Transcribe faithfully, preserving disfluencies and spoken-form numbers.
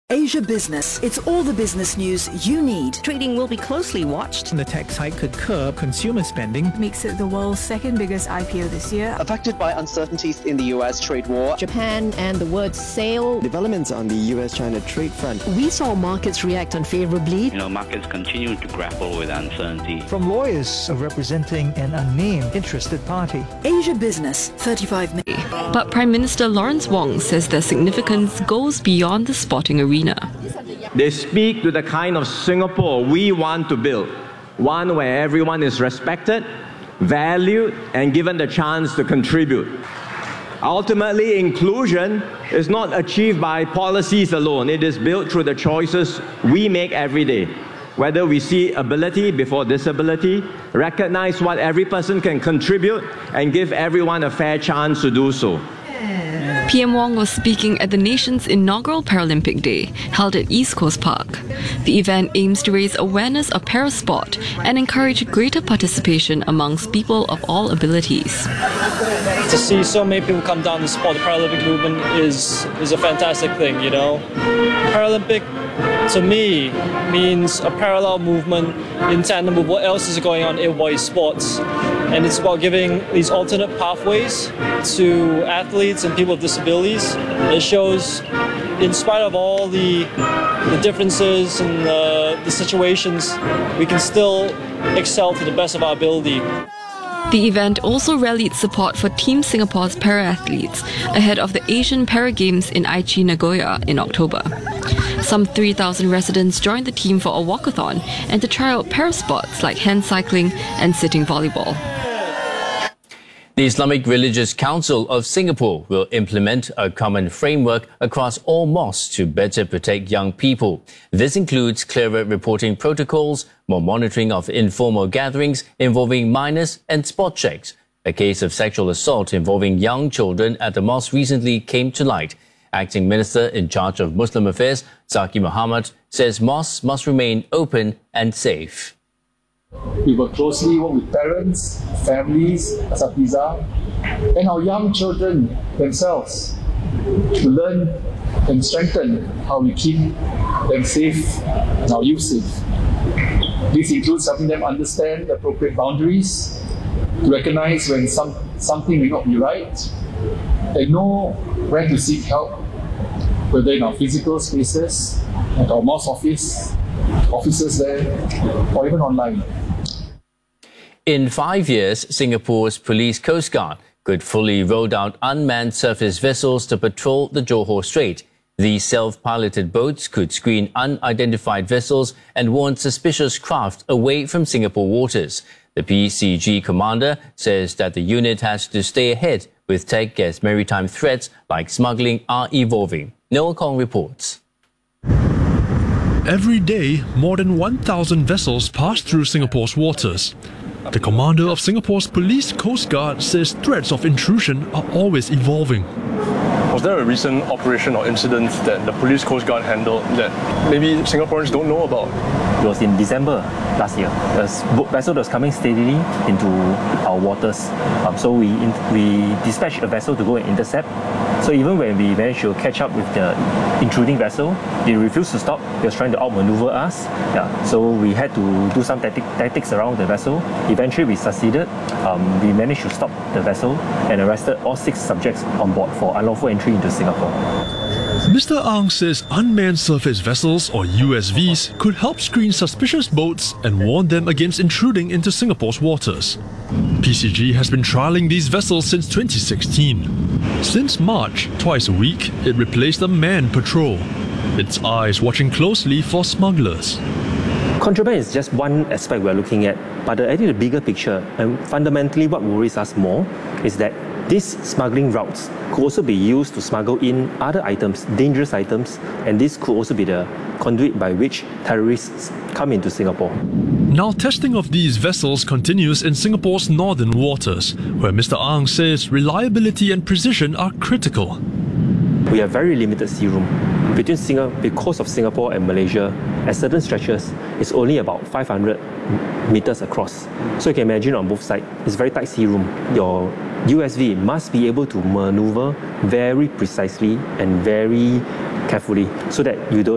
Asia Business. It's all the business news you need. Trading will be closely watched. The tax hike could curb consumer spending. Makes it the world's second biggest I P O this year. Affected by uncertainties in the U S trade war. Japan and the word sale. Developments on the U S China trade front. We saw markets react unfavorably. You know, markets continue to grapple with uncertainty. From lawyers representing an unnamed interested party. Asia Business, thirty-five minutes. But Prime Minister Lawrence Wong says their significance goes beyond the sporting arena. They speak to the kind of Singapore we want to build, one where everyone is respected, valued, and given the chance to contribute. Ultimately, inclusion is not achieved by policies alone. It is built through the choices we make every day. Whether we see ability before disability, recognize what every person can contribute, and give everyone a fair chance to do so. P M Wong was speaking at the nation's inaugural Paralympic Day, held at East Coast Park. The event aims to raise awareness of parasport and encourage greater participation amongst people of all abilities. To see so many people come down to support the Paralympic movement is, is a fantastic thing, you know. Paralympic, to me, means a parallel movement in tandem with what else is going on in world sports. And it's about giving these alternate pathways to athletes and people with disabilities. It shows, in spite of all the, the differences and the, the situations, we can still excel to the best of our ability. The event also rallied support for Team Singapore's para-athletes ahead of the Asian Para Games in Aichi, Nagoya in October. Some three thousand residents joined the team for a walkathon and to try out parasports like hand cycling and sitting volleyball. The Islamic Religious Council of Singapore will implement a common framework across all mosques to better protect young people. This includes clearer reporting protocols, more monitoring of informal gatherings involving minors, and spot checks. A case of sexual assault involving young children at the mosque recently came to light. Acting Minister in charge of Muslim Affairs, Zaki Mohamad, says mosques must remain open and safe. We will closely work with parents, families, asatiza, and our young children themselves to learn and strengthen how we keep them safe and our youth safe. This includes helping them understand the appropriate boundaries, to recognize when some, something may not be right, and know when to seek help, whether in our physical spaces, at our mosque office, offices there, or even online. In five years, Singapore's Police Coast Guard could fully roll out unmanned surface vessels to patrol the Johor Strait. These self-piloted boats could screen unidentified vessels and warn suspicious craft away from Singapore waters. The P C G commander says that the unit has to stay ahead with tech as maritime threats like smuggling are evolving. Noah Kong reports. Every day, more than one thousand vessels pass through Singapore's waters. The commander of Singapore's Police Coast Guard says threats of intrusion are always evolving. Was there a recent operation or incident that the Police Coast Guard handled that maybe Singaporeans don't know about? It was in December last year. A vessel was coming steadily into our waters. Um, so we in, we dispatched a vessel to go and intercept. So even when we managed to catch up with the intruding vessel, they refused to stop. They were trying to outmaneuver us. Yeah, so we had to do some tactic, tactics around the vessel. Eventually we succeeded. Um, we managed to stop the vessel and arrested all six subjects on board for unlawful entry into Singapore. Mister Ang says unmanned surface vessels, or U S Vs, could help screen suspicious boats and warn them against intruding into Singapore's waters. P C G has been trialling these vessels since twenty sixteen. Since March, twice a week, it replaced a manned patrol, its eyes watching closely for smugglers. Contraband is just one aspect we're looking at, but I think the bigger picture, and fundamentally what worries us more, is that these smuggling routes could also be used to smuggle in other items, dangerous items, and this could also be the conduit by which terrorists come into Singapore. Now testing of these vessels continues in Singapore's northern waters, where Mister Ang says reliability and precision are critical. We have very limited sea room. Between Singapore, because of Singapore and Malaysia, at certain stretches, it's only about five hundred meters across. So you can imagine on both sides, it's very tight sea room. Your U S V must be able to maneuver very precisely and very carefully so that you don't